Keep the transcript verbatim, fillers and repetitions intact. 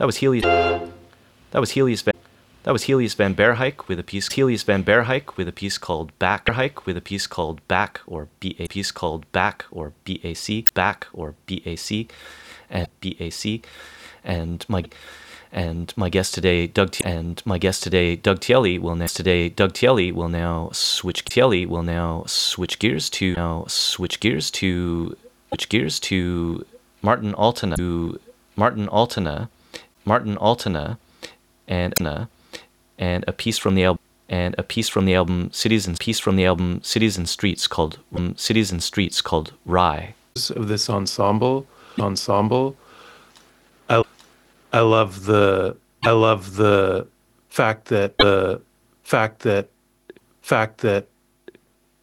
That was Healy. That was Healy's Van. That was Healy's Van Bear hike with a piece. Healy's Van Bear hike with a piece called Back. Hike with a piece called Back or B A piece called Back or B A C Back or B A C and B A C and my and my guest today Doug T- and my guest today Doug Tielli will now today Doug Tielli will now switch Tielli will now switch gears to now switch gears to switch gears to Martin Altena to Martin Altena Martin Altena and and a piece from the album and a piece from the album Cities and piece from the album Cities and Streets called um, Cities and Streets called Rye. Of this ensemble ensemble I I love the I love the fact that the fact that fact that